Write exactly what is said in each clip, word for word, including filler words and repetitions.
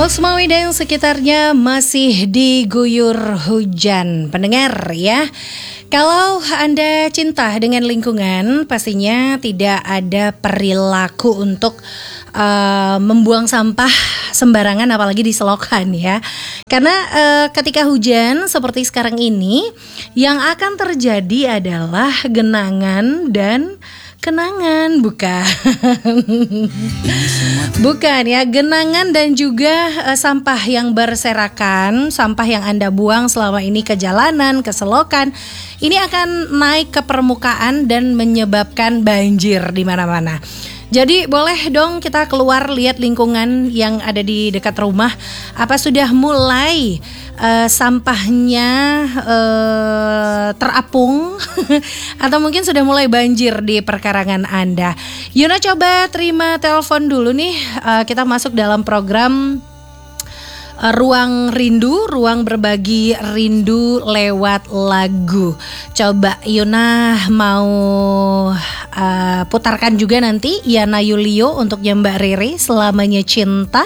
Loksmawi dan sekitarnya masih diguyur hujan. Pendengar ya, kalau Anda cinta dengan lingkungan, pastinya tidak ada perilaku untuk uh, membuang sampah sembarangan, apalagi di selokan ya. Karena uh, ketika hujan seperti sekarang ini, yang akan terjadi adalah genangan dan kenangan, bukan. Bukan ya, genangan dan juga uh, sampah yang berserakan, sampah yang Anda buang selama ini ke jalanan, ke selokan, ini akan naik ke permukaan dan menyebabkan banjir di mana-mana. Jadi boleh dong kita keluar lihat lingkungan yang ada di dekat rumah. Apa sudah mulai uh, sampahnya uh, terapung atau mungkin sudah mulai banjir di perkarangan Anda. Yuna coba terima telepon dulu nih. Uh, kita masuk dalam program Ruang Rindu, ruang berbagi rindu lewat lagu. Coba Yuna mau uh, putarkan juga nanti Yana Yulio untuk Mbak Rere, Selamanya Cinta.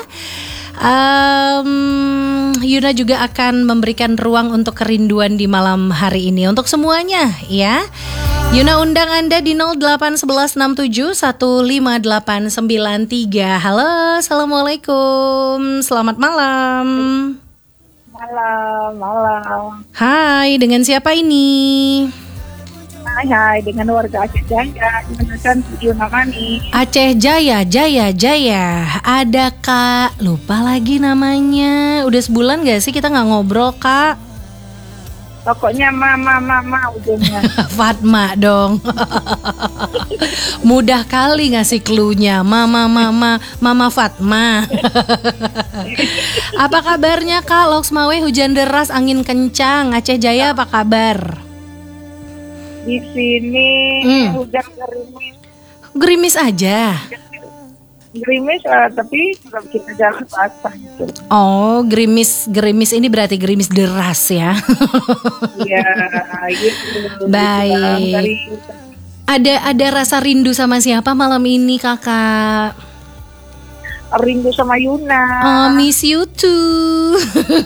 um, Yuna juga akan memberikan ruang untuk kerinduan di malam hari ini untuk semuanya ya. Yuna undang Anda di nol delapan satu satu enam tujuh satu lima delapan sembilan tiga. Halo, assalamualaikum, selamat malam. Malam, malam. Hai, dengan siapa ini? Hai, hai, dengan warga Aceh Jaya, dengan Yuna Mani. Aceh Jaya, Jaya, Jaya. Ada Kak, lupa lagi namanya. Udah sebulan gak sih kita gak ngobrol, Kak? Pokoknya mama, mama ujungnya. Fatma dong. Mudah kali ngasih cluenya. Mama, mama, mama Fatma. Apa kabarnya Kak? Loksmawe hujan deras, angin kencang. Aceh Jaya apa kabar? Di sini hmm. hujan gerimis. Gerimis aja. Gerimis, uh, tapi kalau kita jalan basah gitu. Oh, gerimis, gerimis ini berarti gerimis deras ya? Iya, gitu. Baik. Dari... Ada ada rasa rindu sama siapa malam ini kakak? Rindu sama Yuna. Oh, miss you too.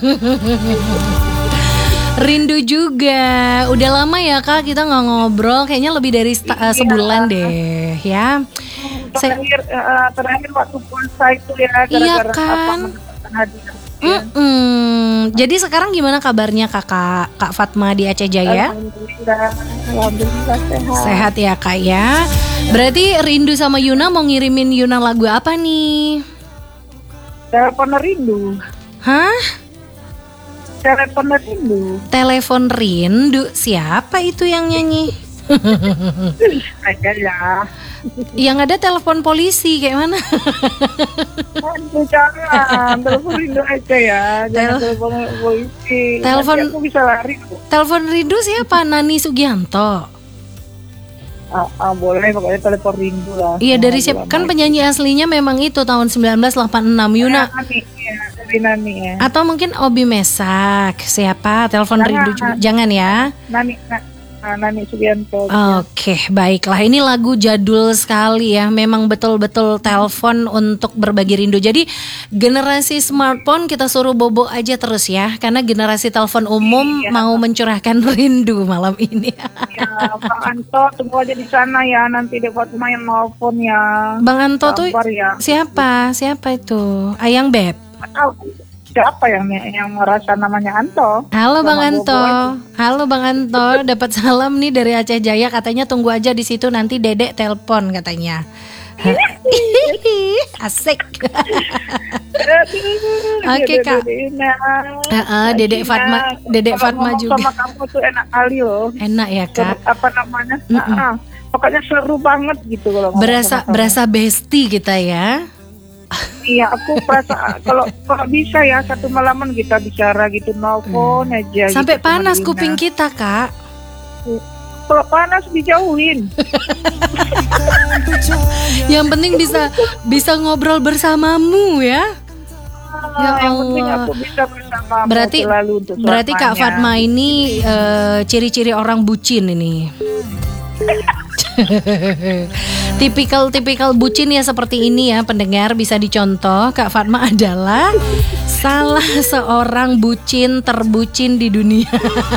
Rindu juga. Udah lama ya kak kita nggak ngobrol. Kayaknya lebih dari sta- iya. sebulan deh ya. Terakhir, uh, terakhir waktu puasa itu ya gara-gara iya kan? apa hadir. Ya. Jadi sekarang gimana kabarnya kakak Kak Fatma di Aceh Jaya? Alhamdulillah, Alhamdulillah sehat. Sehat ya kak ya. Berarti rindu sama Yuna, mau ngirimin Yuna lagu apa nih? Telepon rindu. Hah? Telepon rindu. Telepon rindu, siapa itu yang nyanyi? Ada lah. Yang ada telepon polisi kayak mana? Aduh, jangan, telepon rindu aja ya. Jangan Tel- telepon polisi. Telepon aku bisa lari. Telepon rindu siapa? Nani Sugianto. Ah, ah, boleh pokoknya telepon rindu lah. Iya dari siapa? Kan penyanyi aslinya memang itu tahun sembilan belas delapan puluh enam Yuna. Nani, ya, dari Nani ya. Atau mungkin Obi Mesak. Siapa? Telepon rindu juga. Jangan ya. Nani, na- Nani Sugianto. Oke, baiklah. Ini lagu jadul sekali ya. Memang betul-betul telepon untuk berbagi rindu. Jadi generasi smartphone kita suruh bobo aja terus ya. Karena generasi telepon umum iya. mau mencurahkan rindu malam ini. Ya, Bang Anto tunggu aja di sana ya. Nanti dia buat main telepon ya. Bang Anto tuh ya. siapa? Siapa itu? Ayang Beb. Siapa yang yang merasa namanya Anto? Halo Bang Anto. Halo Bang Anto, dapat salam nih dari Aceh Jaya, katanya tunggu aja di situ nanti Dedek telepon katanya. Asik. Oke Kak. Heeh, Dedek Fatma, Dedek Fatma juga. Sama kamu tuh enak kali loh. Enak ya Kak. Apa namanya? Heeh. Pokoknya seru banget gitu kalau berasa berasa bestie kita ya. Iya, aku perasa kalau kalau bisa ya satu malaman kita bicara gitu, nelfon hmm. aja. Sampai gitu, panas kuping kita kak. Kalau panas dijauhin. Yang penting bisa bisa ngobrol bersamamu ya. Ah, ya yang penting aku bisa bersama. Berarti berarti Kak Fatma ini uh, ciri-ciri orang bucin ini. Tipikal-tipikal bucin ya seperti ini ya pendengar, bisa dicontoh. Kak Fatma adalah salah seorang bucin terbucin di dunia.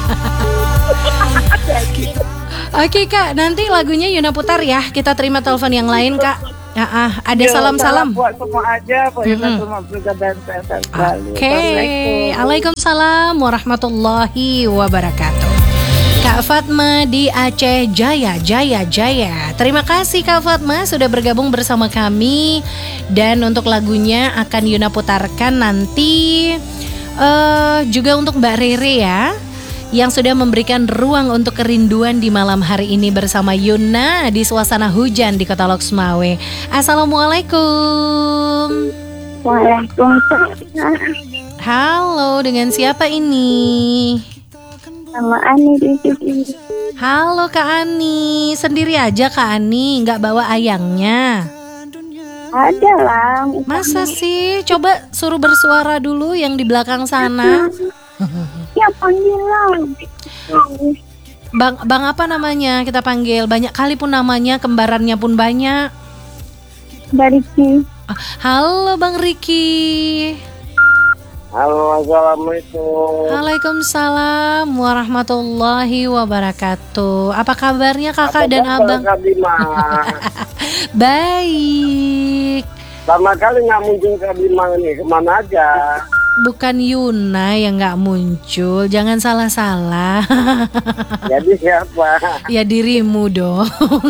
Oke Kak, nanti lagunya Yuna putar ya. Kita terima telepon yang lain Kak. Ya, ah, ada salam-salam. Buat semua aja, buat Mm-mm. semua juga dan sehat selalu. Oke, Waalaikumsalam warahmatullahi wabarakatuh. Kak Fatma di Aceh Jaya, Jaya, Jaya. Terima kasih Kak Fatma sudah bergabung bersama kami. Dan untuk lagunya akan Yuna putarkan nanti uh, juga untuk Mbak Rere ya, yang sudah memberikan ruang untuk kerinduan di malam hari ini bersama Yuna di suasana hujan di Kota Loksmawe. Assalamualaikum. Waalaikumsalam. Halo, dengan siapa ini? Sama Ani di sini. Halo Kak Ani, sendiri aja Kak Ani, nggak bawa ayangnya? Ada lah. Masa sih? Coba suruh bersuara dulu yang di belakang sana. Ya panggil lah. Bang, bang apa namanya kita panggil? Banyak kali pun namanya, kembarannya pun banyak. Bariki. Ah, halo Bang Riki. Halo, assalamualaikum. Waalaikumsalam warahmatullahi wabarakatuh. Apa kabarnya kakak Apa dan kabar, abang? Kak Bima? Baik. Lama kali nggak muncul Kak Bima nih, kemana aja? Bukan Yuna yang nggak muncul, jangan salah-salah. Jadi siapa? Ya dirimu dong.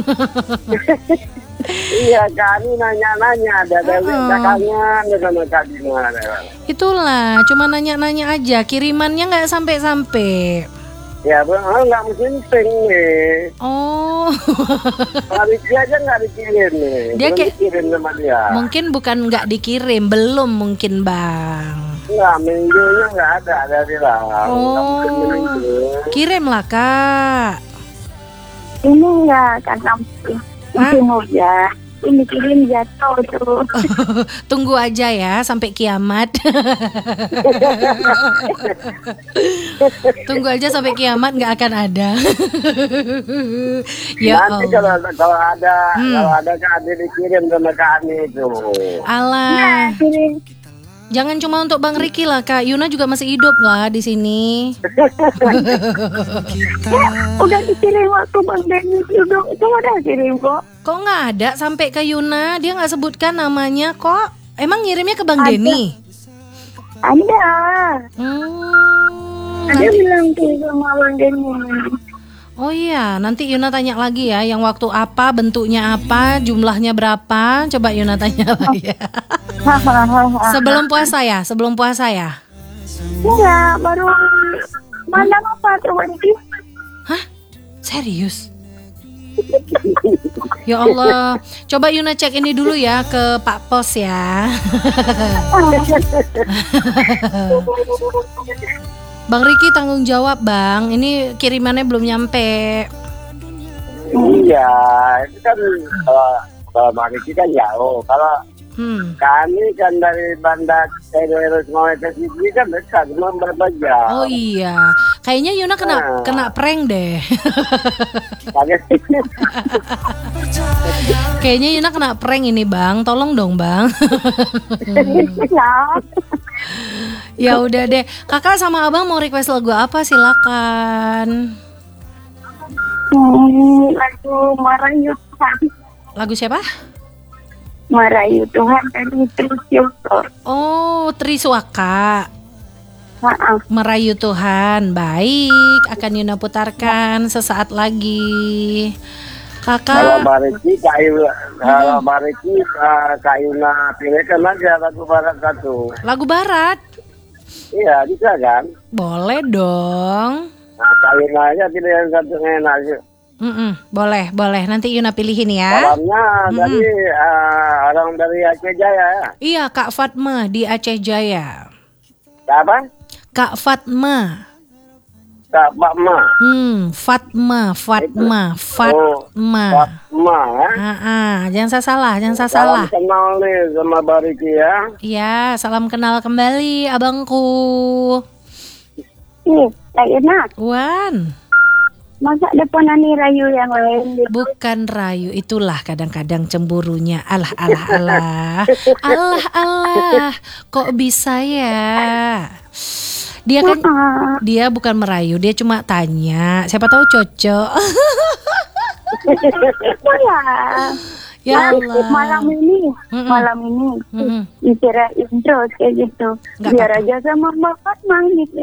Iya, Kak Ani nanya-nanya, ada dari Uh-uh. kakaknya, ada sama Kak Bima. Itulah, cuma nanya-nanya aja, kirimannya nggak sampai-sampai. Ya, bang, nggak musim ping nih. Oh, Kak Riki aja nggak dikirim nih. Dia Belum kayak- dikirim sama dia. mungkin bukan nggak dikirim, belum mungkin bang. Nggak, minggunya nggak ada dari lah. Nggak Oh. mungkin minggu. Kirimlah kak. Ini enggak karena musim hujan. Ini kirim jatuh tuh. Tunggu aja ya sampai kiamat. Tunggu aja sampai kiamat nggak akan ada. Ya Nanti kalau Allah. kalau ada Hmm. kalau ada Kak Adi dikirim sama Kak Ani itu. Alah, Kirim. jangan cuma untuk Bang Riki lah kak. Yuna juga masih hidup lah di sini. Ya, udah dikirim waktu Bang Denny juga. Itu udah kirim kok. Kok nggak ada sampai ke Yuna? Dia nggak sebutkan namanya kok. Emang ngirimnya ke Bang Ada. Denny? Ada. Hmm, Ada nanti- bilang tuh sama Bang Denny. Oh iya, nanti Yuna tanya lagi ya, yang waktu apa, bentuknya apa, jumlahnya berapa. Coba Yuna tanya lagi ya. Hahaha. Sebelum puasa ya, sebelum puasa ya. Enggak, baru malam apa tuh Bariki? Hah? Serius? Ya Allah, coba Yuna cek ini dulu ya ke Pak Pos ya. Bang Riki tanggung jawab bang, ini kirimannya belum nyampe. Iya, itu kan kalau kalau Bang Riki kan jauh. Kalau Hmm. kami kan dari Bandar Terus mau ke sini kan dekat, cuma berapa jam. Oh iya, kayaknya Yuna kena Ah. kena prank deh. Pakai Kayaknya Yuna kena prank ini bang, tolong dong bang. Ya udah deh, kakak sama abang mau request lagu apa silakan. Hmm, lagu Merayu Tuhan. Lagu siapa? Merayu Tuhan dari Trisyoto. Oh Triswaka. Maaf. Merayu Tuhan. Baik, akan Yuna putarkan sesaat lagi. kalau Kakak, Bang Riki, Kak Yuna, kalau Bang Riki, uh, Kak Yuna pilihkan aja lagu barat satu. lagu barat. Iya, bisa kan? Boleh dong. Nah, Kak Yuna aja pilih yang satu enak. Mm-mm, boleh, boleh. Nanti Yuna pilihin ya. Salamnya dari uh, orang dari Aceh Jaya ya. Iya, Kak Fatma di Aceh Jaya. Apa? Kak Fatma. Kak Pak Ma. Hmm, Fatma, Fatma, Fatma. Fatma ya. Ah, ah, jangan salah, jangan Salam salah. kenal nih sama Bariki ya. Iya, salam kenal kembali abangku. Nih, Kak Yuna. Wan. Masa depan ani rayu yang lain gitu. Bukan rayu, itulah kadang-kadang cemburunya. Alah, alah, alah. Alah, alah. Kok bisa ya? Dia kan Ah, dia bukan merayu, dia cuma tanya. Siapa tahu cocok. ya. Ya Nah, Allah. malam ini, Mm-mm. malam ini Mm-mm. istirahat terus kayak gitu. Nggak Biar apa-apa. aja sama Mbak Fatma gitu.